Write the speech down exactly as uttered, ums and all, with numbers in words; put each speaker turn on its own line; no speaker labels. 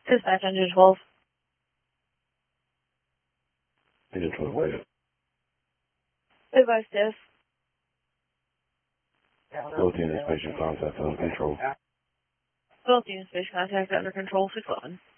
Dispatch engine twelve.
Engine twelve, go ahead.
Advice desk.
Both units, patient contact under control.
Both units, patient contact under control, six eleven.